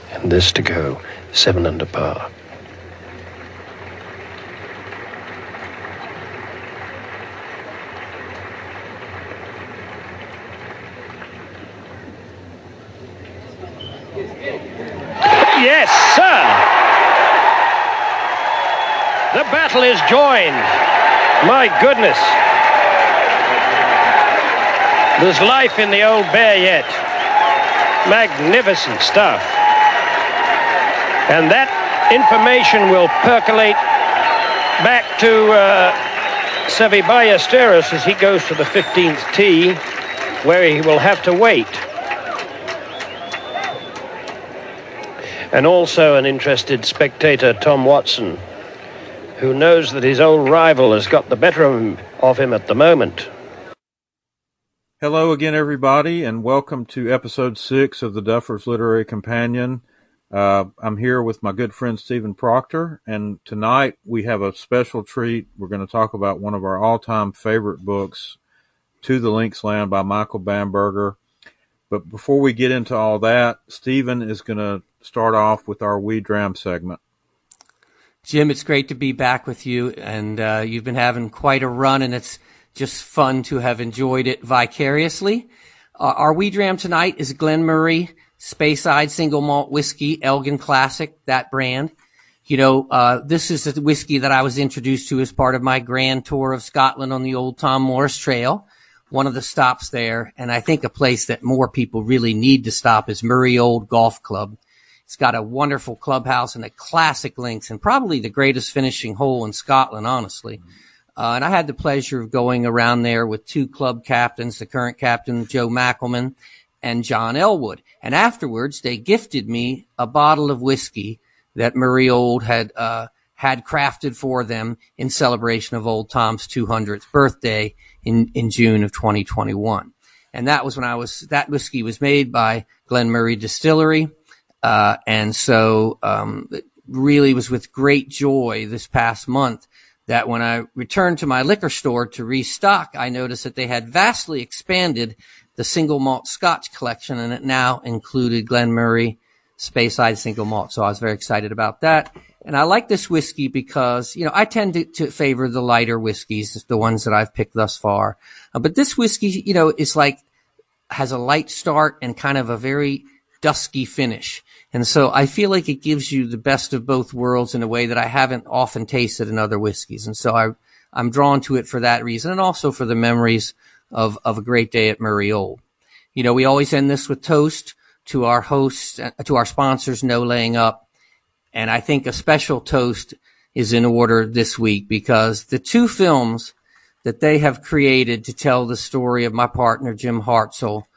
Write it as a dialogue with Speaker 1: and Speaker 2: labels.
Speaker 1: and this to go 7 under par. Yes, sir! The battle is joined. My goodness. There's life in the old bear yet. Magnificent stuff. And that information will percolate back to Seve Ballesteros as he goes to the 15th tee, where he will have to wait. And also an interested spectator, Tom Watson, who knows that his old rival has got the better of him at the moment.
Speaker 2: Hello again, everybody, and welcome to episode 6 of the Duffers Literary Companion. I'm here with my good friend Stephen Proctor, and tonight we have a special treat. We're going to talk about one of our all-time favorite books, To the Lynx Land by Michael Bamberger. But before we get into all that, Stephen is going to start off with our We Dram segment.
Speaker 3: Jim, it's great to be back with you, and you've been having quite a run, and it's just fun to have enjoyed it vicariously. Our We Dram tonight is Glen Murray Speyside Single Malt Whiskey, Elgin Classic, that brand. You know, this is the whiskey that I was introduced to as part of my grand tour of Scotland on the Old Tom Morris Trail. One of the stops there, and I think a place that more people really need to stop, is Murray Old Golf Club. It's got a wonderful clubhouse and a classic links, and probably the greatest finishing hole in Scotland, honestly. And I had the pleasure of going around there with two club captains, the current captain, Joe Mackelman, and John Elwood. And afterwards, they gifted me a bottle of whiskey that Murray Old had crafted for them in celebration of Old Tom's 200th birthday in June of 2021. And that was that whiskey was made by Glen Murray Distillery. And so, it really was with great joy this past month that when I returned to my liquor store to restock, I noticed that they had vastly expanded the single malt Scotch collection, and it now included Glen Murray Speyside Single Malt. So I was very excited about that. And I like this whiskey because, you know, I tend to favor the lighter whiskeys, the ones that I've picked thus far. But this whiskey, you know, has a light start and kind of a very dusky finish. And so I feel like it gives you the best of both worlds in a way that I haven't often tasted in other whiskeys. And so I'm drawn to it for that reason, and also for the memories of a great day at Murray Old. You know, we always end this with toast to our hosts, to our sponsors, No Laying Up. And I think a special toast is in order this week, because the two films that they have created to tell the story of my partner, Jim Hartzell,